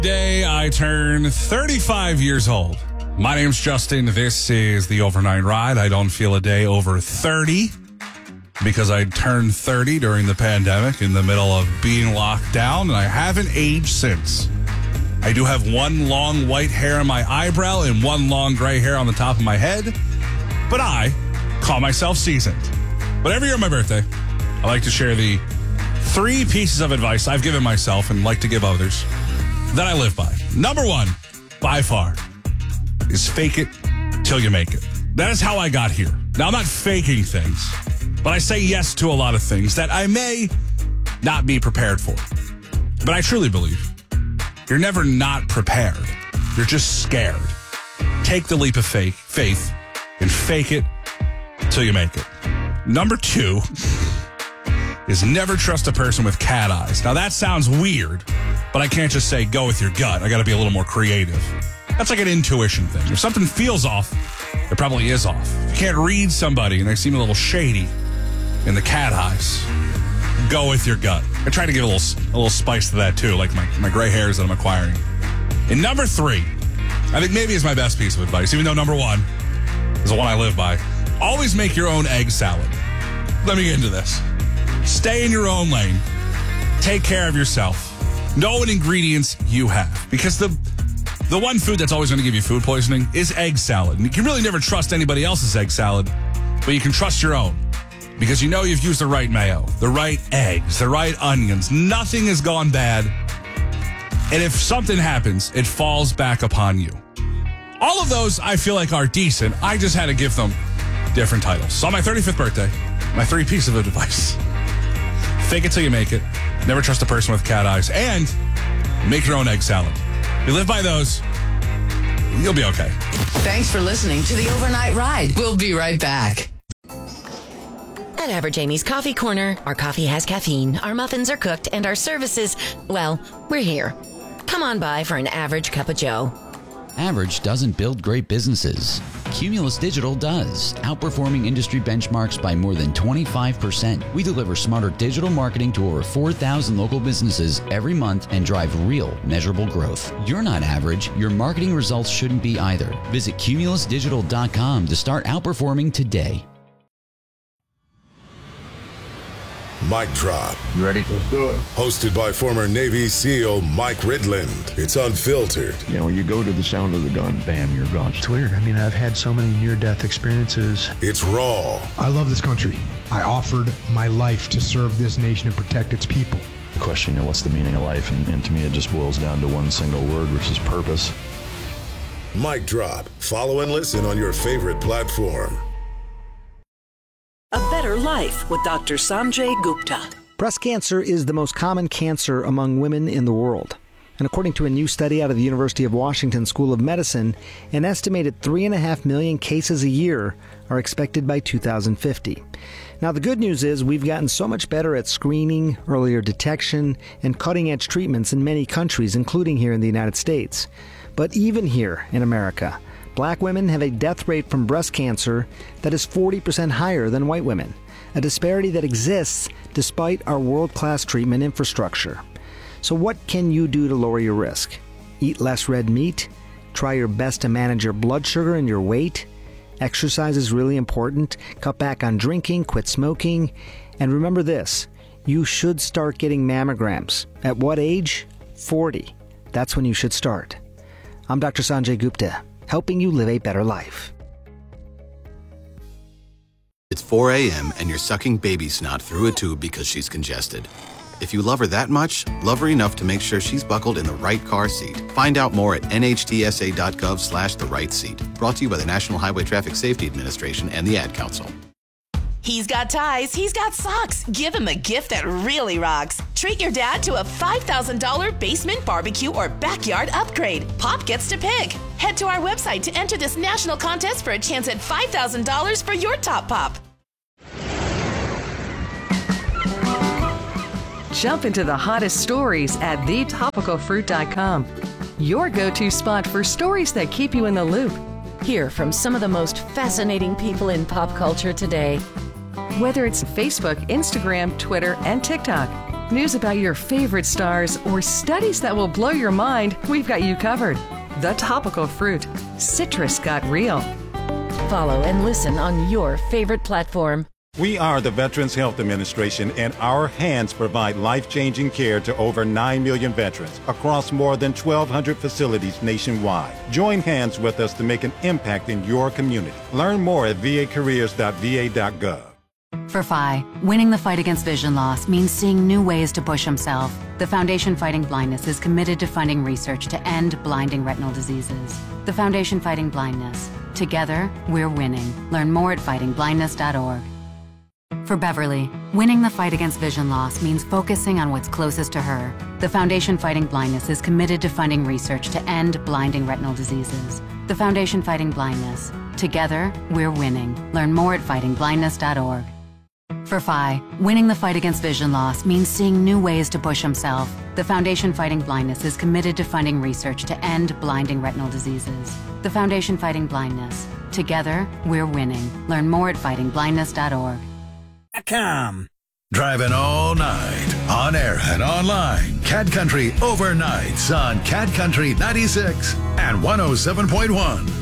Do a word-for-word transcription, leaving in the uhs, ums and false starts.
Today, I turn thirty-five years old. My name's Justin. This is the Overnight Ride. I don't feel a day over thirty because I turned thirty during the pandemic in the middle of being locked down, and I haven't aged since. I do have one long white hair on my eyebrow and one long gray hair on the top of my head, but I call myself seasoned. But every year on my birthday, I like to share the three pieces of advice I've given myself and like to give others that I live by. Number one, by far, is fake it till you make it. That is how I got here. Now, I'm not faking things, but I say yes to a lot of things that I may not be prepared for. But I truly believe you're never not prepared. You're just scared. Take the leap of faith, faith and fake it till you make it. Number two is never trust a person with cat eyes. Now, that sounds weird, but I can't just say go with your gut. I got to be a little more creative. That's like an intuition thing. If something feels off, it probably is off. If you can't read somebody and they seem a little shady in the cat eyes, go with your gut. I try to give a little a little spice to that too, like my, my gray hairs that I'm acquiring. And number three, I think maybe is my best piece of advice, even though number one is the one I live by. Always make your own egg salad. Let me get into this. Stay in your own lane. Take care of yourself. Know what ingredients you have. Because the the one food that's always going to give you food poisoning is egg salad. And you can really never trust anybody else's egg salad, but you can trust your own. Because you know you've used the right mayo, the right eggs, the right onions. Nothing has gone bad. And if something happens, it falls back upon you. All of those, I feel like, are decent. I just had to give them different titles. So on my thirty-fifth birthday, my three pieces of advice. Fake it till you make it. Never trust a person with cat eyes. And make your own egg salad. If you live by those, you'll be okay. Thanks for listening to the Overnight Ride. We'll be right back. At Average Amy's Coffee Corner, our coffee has caffeine, our muffins are cooked, and our services, well, we're here. Come on by for an average cup of joe. Average doesn't build great businesses. Cumulus Digital does, outperforming industry benchmarks by more than twenty-five percent. We deliver smarter digital marketing to over four thousand local businesses every month and drive real, measurable growth. You're not average. Your marketing results shouldn't be either. Visit cumulus digital dot com to start outperforming today. Mic Drop. You ready? Let's do it. Hosted by former Navy SEAL Mike Ridland. It's unfiltered. You know, when you go to the sound of the gun, bam, you're gone. It's weird. I mean, I've had so many near-death experiences. It's raw. I love this country. I offered my life to serve this nation and protect its people. The question, you know, what's the meaning of life? And, and to me, it just boils down to one single word, which is purpose. Mic Drop. Follow and listen on your favorite platform. A Better Life with Doctor Sanjay Gupta. Breast cancer is the most common cancer among women in the world. And according to a new study out of the University of Washington School of Medicine, an estimated three and a half million cases a year are expected by two thousand fifty. Now, the good news is we've gotten so much better at screening, earlier detection, and cutting-edge treatments in many countries, including here in the United States. But even here in America, Black women have a death rate from breast cancer that is forty percent higher than white women, a disparity that exists despite our world-class treatment infrastructure. So what can you do to lower your risk? Eat less red meat? Try your best to manage your blood sugar and your weight? Exercise is really important. Cut back on drinking, quit smoking. And remember this, you should start getting mammograms. At what age? forty. That's when you should start. I'm Doctor Sanjay Gupta, helping you live a better life. It's four a.m. and you're sucking baby snot through a tube because she's congested. If you love her that much, love her enough to make sure she's buckled in the right car seat. Find out more at N H T S A dot gov slash the right seat. Brought to you by the National Highway Traffic Safety Administration and the Ad Council. He's got ties, he's got socks. Give him a gift that really rocks. Treat your dad to a five thousand dollars basement barbecue or backyard upgrade. Pop gets to pick. Head to our website to enter this national contest for a chance at five thousand dollars for your top pop. Jump into the hottest stories at the topical fruit dot com. Your go-to spot for stories that keep you in the loop. Hear from some of the most fascinating people in pop culture today. Whether it's Facebook, Instagram, Twitter, and TikTok, news about your favorite stars, or studies that will blow your mind, we've got you covered. The Topical Fruit. Citrus got real. Follow and listen on your favorite platform. We are the Veterans Health Administration, and our hands provide life-changing care to over nine million veterans across more than twelve hundred facilities nationwide. Join hands with us to make an impact in your community. Learn more at v a careers dot v a dot gov. For F I, winning the fight against vision loss means seeing new ways to push himself. The Foundation Fighting Blindness is committed to funding research to end blinding retinal diseases. The Foundation Fighting Blindness. Together, we're winning. Learn more at fighting blindness dot org. For Beverly, winning the fight against vision loss means focusing on what's closest to her. The Foundation Fighting Blindness is committed to funding research to end blinding retinal diseases. The Foundation Fighting Blindness. Together, we're winning. Learn more at fighting blindness dot org. For F I, winning the fight against vision loss means seeing new ways to push himself. The Foundation Fighting Blindness is committed to funding research to end blinding retinal diseases. The Foundation Fighting Blindness. Together, we're winning. Learn more at fighting blindness dot org. Com. Driving all night, on air and online. Cat Country Overnights on Cat Country ninety-six and one oh seven point one.